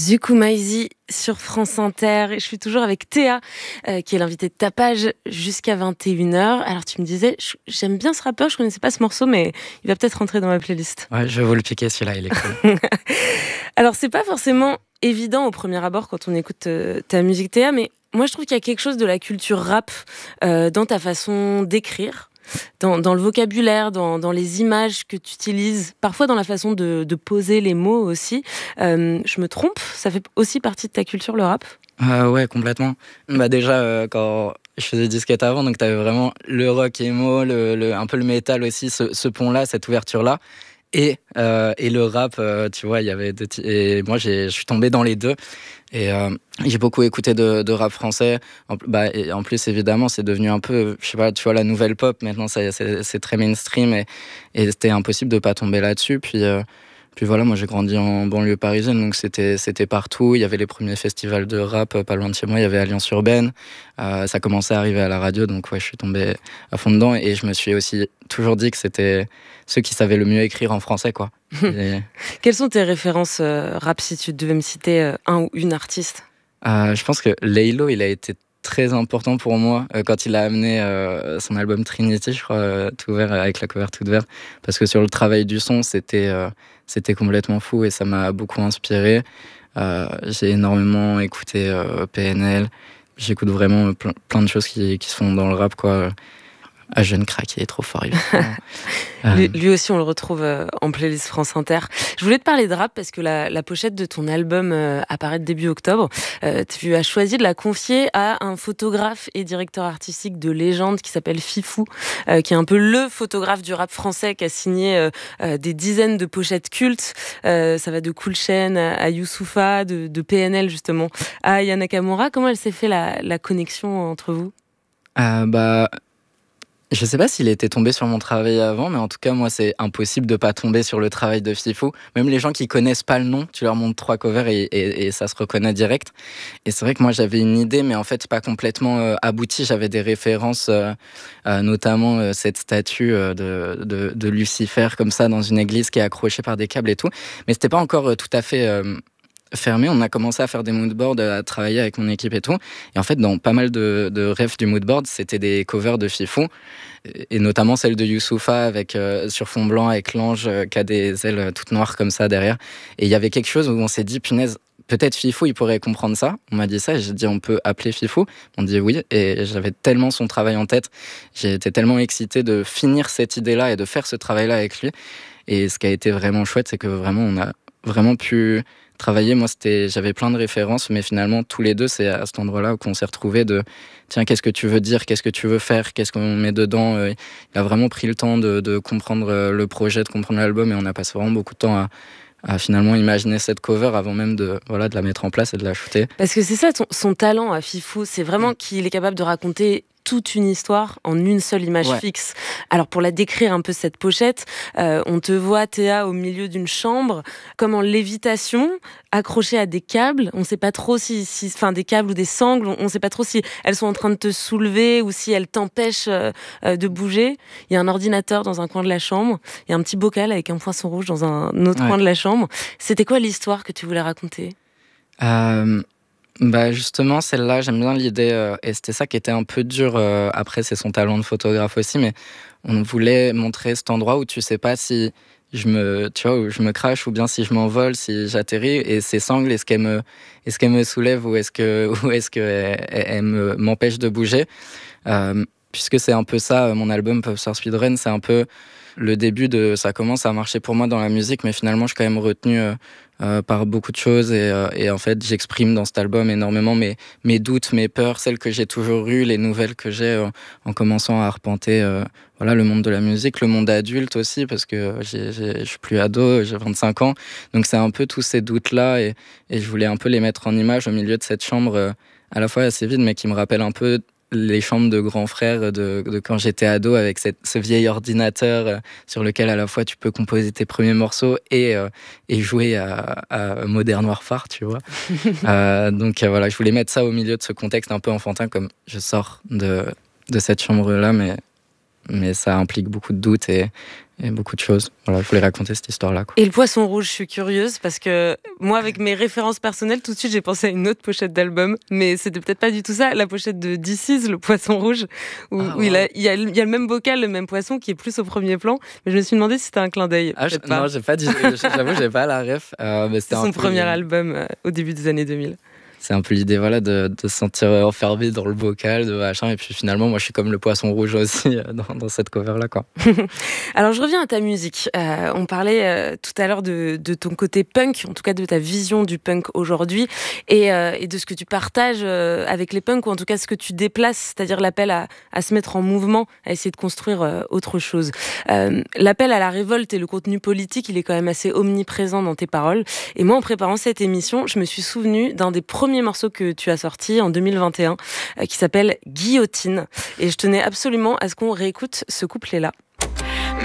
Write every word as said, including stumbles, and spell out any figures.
Zukumaisi sur France Inter. Et je suis toujours avec Théa, euh, qui est l'invitée de Tapage jusqu'à vingt et une heures. Alors tu me disais, j'aime bien ce rappeur, je connaissais pas ce morceau, mais il va peut-être rentrer dans ma playlist. Ouais, je vais vous le piquer celui-là, il est cool. Alors c'est pas forcément évident au premier abord quand on écoute euh, ta musique, Théa, mais moi je trouve qu'il y a quelque chose de la culture rap euh, dans ta façon d'écrire. Dans, dans le vocabulaire, dans, dans les images que tu utilises, parfois dans la façon de, de poser les mots aussi. Euh, je me trompe, ça fait aussi partie de ta culture, le rap ? euh, Ouais, complètement. Bah déjà, euh, quand je faisais disquette avant, donc t'avais vraiment le rock emo, le, le, un peu le métal aussi, ce, ce pont-là, cette ouverture-là. Et, euh, et le rap, euh, tu vois, il y avait deux t- et moi j'ai, je suis tombé dans les deux et euh, j'ai beaucoup écouté de, de rap français. En, bah, et en plus évidemment c'est devenu un peu, je sais pas, tu vois, la nouvelle pop maintenant, c'est, c'est, c'est très mainstream et, et c'était impossible de pas tomber là-dessus. Puis euh, puis voilà, moi j'ai grandi en banlieue parisienne, donc c'était c'était partout. Il y avait les premiers festivals de rap euh, pas loin de chez moi. Il y avait Alliance Urbaine. Euh, ça commençait à arriver à la radio, donc ouais, je suis tombé à fond dedans. Et je me suis aussi toujours dit que c'était ceux qui savaient le mieux écrire en français, quoi. Et, Quelles sont tes références euh, rap, si tu devais me citer euh, un ou une artiste ? euh, je pense que Laylo, il a été très important pour moi euh, quand il a amené euh, son album Trinity, je crois, euh, tout vert, avec la cover toute verte, parce que sur le travail du son, c'était euh, c'était complètement fou et ça m'a beaucoup inspiré. Euh, j'ai énormément écouté euh, P N L. J'écoute vraiment plein, plein de choses qui, qui se font dans le rap, quoi. Ah, Jeune Crack, il est trop fort, évidemment. euh... lui, lui aussi, on le retrouve euh, en playlist France Inter. Je voulais te parler de rap parce que la, la pochette de ton album euh, apparaît début octobre. Euh, tu as choisi de la confier à un photographe et directeur artistique de légende qui s'appelle Fifou, euh, qui est un peu le photographe du rap français, qui a signé euh, euh, des dizaines de pochettes cultes. Euh, ça va de Cool Chain à Youssoupha, de, de P N L justement, à Aya Nakamura. Comment elle s'est fait la, la connexion entre vous ? euh, bah... Je sais pas s'il était tombé sur mon travail avant, mais en tout cas, moi, c'est impossible de pas tomber sur le travail de Fifou. Même les gens qui connaissent pas le nom, tu leur montres trois covers et, et, et ça se reconnaît direct. Et c'est vrai que moi, j'avais une idée, mais en fait, pas complètement euh, aboutie. J'avais des références, euh, euh, notamment euh, cette statue euh, de, de, de Lucifer, comme ça, dans une église qui est accrochée par des câbles et tout. Mais c'était pas encore euh, tout à fait... Euh, fermé, on a commencé à faire des moodboards, à travailler avec mon équipe et tout. Et en fait, dans pas mal de, de refs du moodboard, c'était des covers de Fifou, et notamment celle de Youssoupha avec, euh, sur fond blanc avec l'ange euh, qui a des ailes toutes noires comme ça derrière. Et il y avait quelque chose où on s'est dit, punaise, peut-être Fifou, il pourrait comprendre ça. On m'a dit ça et j'ai dit, on peut appeler Fifou. On dit oui. Et j'avais tellement son travail en tête. J'ai été tellement excité de finir cette idée-là et de faire ce travail-là avec lui. Et ce qui a été vraiment chouette, c'est que vraiment, on a vraiment pu travailler. Moi, c'était, j'avais plein de références, mais finalement, tous les deux, c'est à cet endroit-là qu'on s'est retrouvés de tiens, qu'est-ce que tu veux dire, qu'est-ce que tu veux faire, qu'est-ce qu'on met dedans. Il a vraiment pris le temps de, de comprendre le projet, de comprendre l'album, et on a passé vraiment beaucoup de temps à, à finalement imaginer cette cover avant même de, voilà, de la mettre en place et de la shooter. Parce que c'est ça, son, son talent à Fifou, c'est vraiment qu'il est capable de raconter toute une histoire en une seule image ouais. fixe. Alors pour la décrire un peu cette pochette, euh, on te voit Théa au milieu d'une chambre, comme en lévitation, accrochée à des câbles. On ne sait pas trop si, si, enfin des câbles ou des sangles. On ne sait pas trop si elles sont en train de te soulever ou si elles t'empêchent euh, euh, de bouger. Il y a un ordinateur dans un coin de la chambre. Il y a un petit bocal avec un poisson rouge dans un autre ouais. coin de la chambre. C'était quoi l'histoire que tu voulais raconter ? euh... Bah justement, celle-là, j'aime bien l'idée, euh, et c'était ça qui était un peu dur. Euh, après, c'est son talent de photographe aussi, mais on voulait montrer cet endroit où tu sais pas si je me, tu vois, où je me crache ou bien si je m'envole, si j'atterris, et ces sangles, est-ce qu'elles me, est-ce qu'elles me soulèvent ou est-ce que, ou est-ce qu'elles elles me, m'empêchent de bouger, euh, puisque c'est un peu ça, mon album Popstar Speedrun, c'est un peu le début de, ça commence à marcher pour moi dans la musique, mais finalement, je suis quand même retenu euh, euh, par beaucoup de choses et, euh, et en fait, j'exprime dans cet album énormément mes, mes doutes, mes peurs, celles que j'ai toujours eues, les nouvelles que j'ai euh, en commençant à arpenter euh, voilà, le monde de la musique, le monde adulte aussi, parce que j'ai, j'ai, je suis plus ado, j'ai vingt-cinq ans, donc c'est un peu tous ces doutes-là et, et je voulais un peu les mettre en image au milieu de cette chambre euh, à la fois assez vide, mais qui me rappelle un peu les chambres de grands frères de, de quand j'étais ado avec cette, ce vieil ordinateur euh, sur lequel à la fois tu peux composer tes premiers morceaux et, euh, et jouer à, à Modern Warfare, tu vois. euh, donc euh, voilà, je voulais mettre ça au milieu de ce contexte un peu enfantin, comme je sors de, de cette chambre-là, mais mais ça implique beaucoup de doutes et, et beaucoup de choses. Voilà, je voulais raconter cette histoire-là, quoi. Et le poisson rouge, je suis curieuse parce que moi, avec mes références personnelles, tout de suite, j'ai pensé à une autre pochette d'album, mais c'était peut-être pas du tout ça. La pochette de This Is, le poisson rouge, où, Ah, où il, wow. a, il, y a, il y a le même bocal, le même poisson qui est plus au premier plan. Mais je me suis demandé si c'était un clin d'œil. Ah, je, Peut-être pas. non, j'ai pas dit, j'avoue, j'ai pas la ref. Euh, mais C'est c'était un son peu, premier album euh, au début des années deux mille. C'est un peu l'idée, voilà, de, de se sentir enfermé dans le bocal, de machin. Et puis finalement, moi, je suis comme le poisson rouge aussi euh, dans, dans cette cover-là, quoi. Alors, je reviens à ta musique. Euh, on parlait euh, tout à l'heure de, de ton côté punk, en tout cas de ta vision du punk aujourd'hui, et, euh, et de ce que tu partages euh, avec les punks, ou en tout cas ce que tu déplaces, c'est-à-dire l'appel à, à se mettre en mouvement, à essayer de construire euh, autre chose. Euh, l'appel à la révolte et le contenu politique, il est quand même assez omniprésent dans tes paroles. Et moi, en préparant cette émission, je me suis souvenue d'un des premiers morceau que tu as sorti en deux mille vingt et un euh, qui s'appelle Guillotine, et je tenais absolument à ce qu'on réécoute ce couplet-là.